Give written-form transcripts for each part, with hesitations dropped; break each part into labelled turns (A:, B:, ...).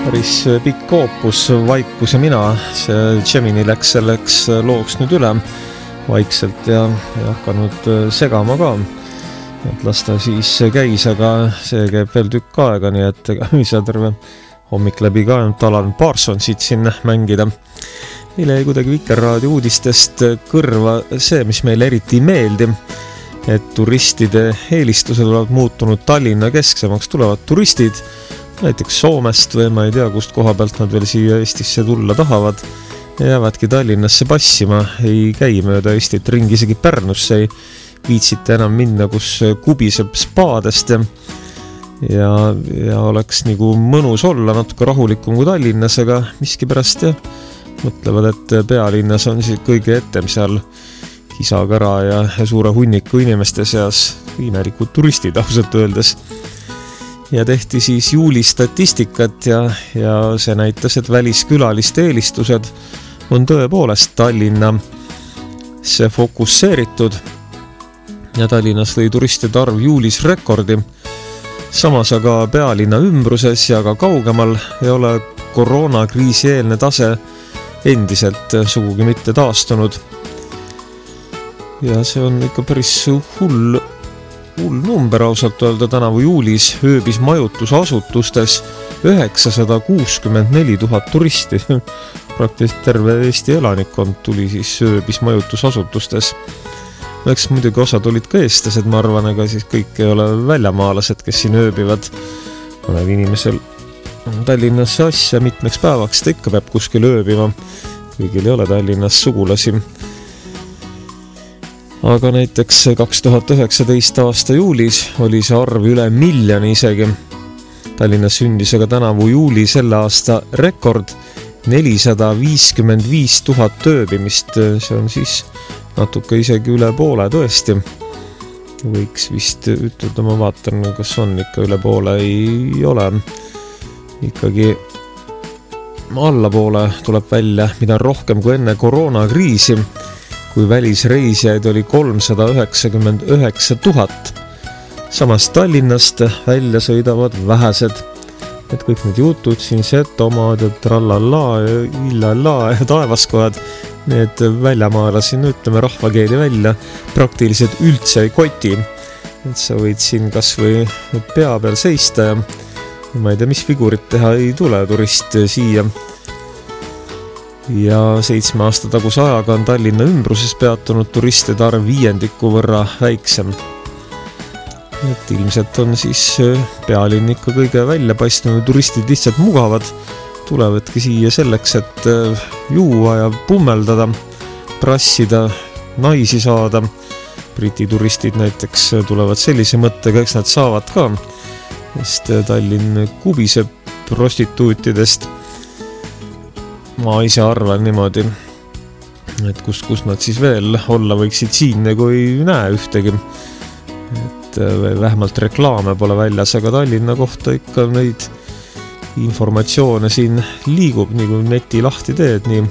A: Päris pikk oopus, Vaikus ja mina, see Gemini läks selleks looks nüüd üle vaikselt ja hakanud segama ka, et las ta siis käis, aga see käib veel tükk aega, nii et ei saa terve hommik läbi ka Alan Parsonsit siin mängida. Eile jäi kuidagi Vikerraadio uudistest kõrva see, mis meile eriti ei meeldi, et turistide eelistused olevat muutunud Tallinna kesksemaks, tulevad turistid näiteks Soomest või ma ei tea, kust koha pealt nad veel siia Eestisse tulla tahavad ja jäävadki Tallinnasse passima, ei käi mööda Eestit ringi, isegi Pärnusse ei viitsite enam minna, kus kubiseb spaadest ja oleks nagu mõnus olla, natuke rahulikum kui Tallinnas, aga miskipärast mõtlevad, et pealinnas on siis kõige etem seal kisakara ja suure hunniku inimeste seas imelikud turistid ausalt öeldes. Ja tehti siis juuli statistikat ja see näitas, et väliskülaliste eelistused on tõepoolest Tallinnasse fokusseeritud ja Tallinnas lõi turistide arv juulis rekordi. Samas aga pealinna ümbruses ja ka kaugemal ei ole koroonakriisi eelne tase endiselt sugugi mitte taastunud. Ja see on ikka päris hull number ausalt öelda, tänavu juulis ööbis majutusasutustes 964 000 turisti. Praktiliselt terve Eesti elanikkond tuli siis ööbis majutusasutustes. Eks muidugi osad olid ka eestlased, ma arvan, aga siis kõik ei ole väljamaalased, kes siin ööbivad. Mõnel inimesel Tallinnasse asja mitmeks päevaks, ta ikka peab kuskil ööbima. Kõigil ei ole Tallinnas sugulasi. Aga näiteks 2019 aasta juulis oli see arv üle 1 miljoni isegi. Tallinnas sündis aga tänavu juuli selle aasta rekord 455 000 ööbimist. See on siis natuke isegi üle poole tõesti. Võiks vist ütelda, ma vaatan, kas on ikka üle poole, ei ole. Ikkagi allapoole tuleb välja, mida rohkem kui enne koroonakriisi, kui välisreisijaid oli 399 000. Samas Tallinnast välja sõidavad vähesed. Et kõik need jutud siin Setomaad ja trallalla ja illalla ja taevaskojad, need väljamaalasi, ütleme rahvakeeli välja, praktiliselt üldse ei koti. Et sa võid siin kas või pea peal seista ja ma ei tea, mis figurit teha, ei tule turist siia. Ja 7 aasta taguse ajaga on Tallinna ümbruses peatunud turistide arv 5% võrra väiksem. Et ilmselt on siis pealinn ikka kõige väljapaistnud, turistid lihtsalt mugavad, tulevadki siia selleks, et juua ja pummeldada, prassida, naisi saada. Briti turistid näiteks tulevad sellise mõttega, eks nad saavad ka, sest Tallinn kubiseb prostituutidest. Ma ise arvan niimoodi, et kus nad siis veel olla võiksid siin, nagu ei näe ühtegi. Et vähemalt reklaame pole väljas, aga Tallinna kohta ikka neid informatsioone siin liigub, nii kui neti lahti teed, nii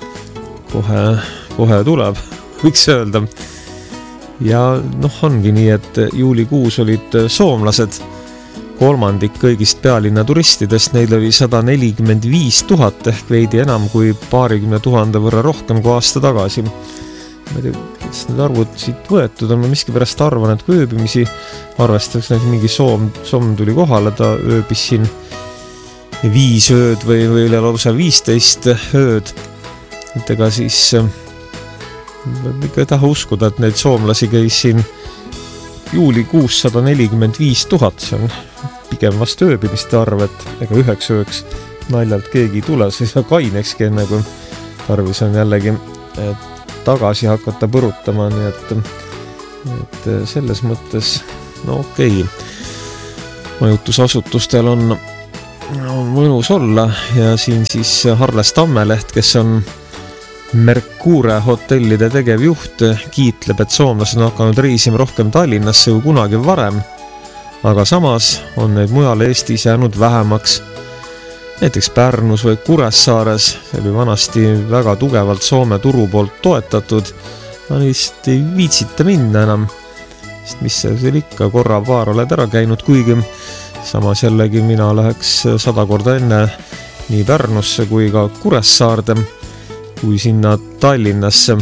A: kohe tuleb, võiks öelda. Ja ongi nii, et juulikuus olid soomlased, 1/3 kõigist pealinna turistidest, neil oli 145 000 ehk veidi enam kui 20 000 võrra rohkem kui aasta tagasi. Ma ei tea, kes need arvud siit võetud on, ma miskipärast arvan, et kui ööbimisi arvestaks, näiteks mingi soom tuli kohale, ta ööbis siin 5 ööd või üle lausa 15 ööd. Et ega siis ikka ei taha uskuda, et neid soomlasi käis siin juulikuus 145 000, see on pigem vast ööbimiste arv, et ega 9 ööks naljalt keegi ei tule, see ei saa kainekski enne, kui tarvis on jällegi tagasi hakata põrutama, nii et selles mõttes, okei. Majutusasutustel on mõnus olla ja siin siis Harles Tammeleht, kes on Mercure hotellide tegevjuht, kiitleb, et soomlased on hakanud reisima rohkem Tallinnasse kui kunagi varem, aga samas on neid mujal Eestis jäänud vähemaks. Näiteks Pärnus või Kuressaares, see oli vanasti väga tugevalt Soome turu poolt toetatud, aga neist ei viitsita minna enam, sest mis see ikka korra paar oled ära käinud, kuigi Samas jällegi mina läheks 100 korda enne nii Pärnusse kui ka Kuressaarde kui sinna Tallinnasse.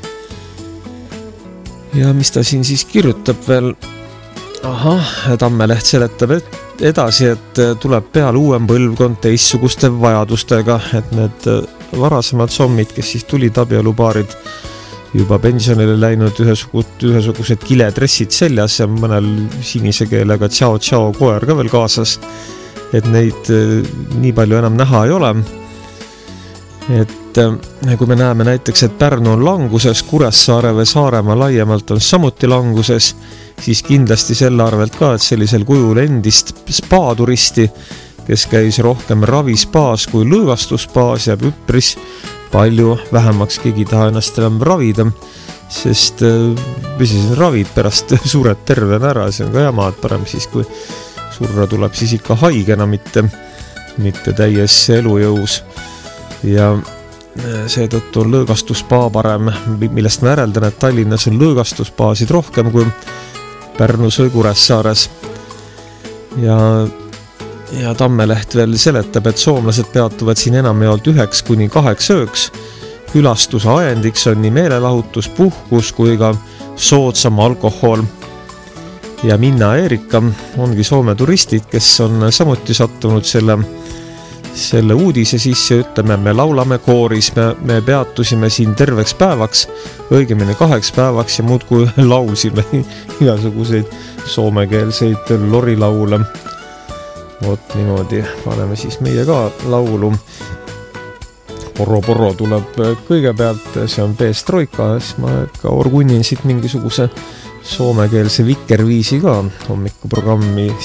A: Ja mis ta siin siis kirjutab veel? Tammeleht seletab edasi, et tuleb peale uuem põlvkond teistsuguste vajadustega, et need varasemad sommid, kes siis tulid abielupaarid, juba pensionile läinud ühesugused kiledressid seljas ja mõnel sinise keelega tšao koer ka veel kaasas, et neid nii palju enam näha ei ole. Et kui me näeme näiteks, et Pärnu on languses, Kuressaare või Saaremaa laiemalt on samuti languses, siis kindlasti selle arvelt ka, et sellisel kujul endist spaaturisti, kes käis rohkem ravispaas kui lõõgastuspaas, jääb üpris palju vähemaks, keegi taha ennast enam ravida, sest ravid pärast suured tervena ära, see on ka jama, et parem siis, kui surra tuleb siis ikka haigena, mitte täies elujõus. Ja seetõttu on lõõgastuspaa parem, millest ma järeldan, et Tallinnas on lõõgastuspaasid rohkem kui Pärnus või Kuressaares. Ja Tammeleht veel seletab, et soomlased peatuvad siin enamjaolt 9-8 ööks. Külastuse ajendiks on nii meelelahutus, puhkus kui ka soodsam alkohol. Ja Minna Eerika ongi Soome turistid, kes on samuti sattunud selle uudise sisse, ütleme, me laulame kooris, me peatusime siin terveks päevaks, õigemini 2 päevaks ja muudkui laulsime igasuguseid soomekeelseid lorilaule. Vot niimoodi, paneme siis meie ka laulu. Porro tuleb kõigepealt, see on Peestroika, siis ma ka orgunnin siit mingisuguse soomekeelse vikerviisi ka hommikuprogrammi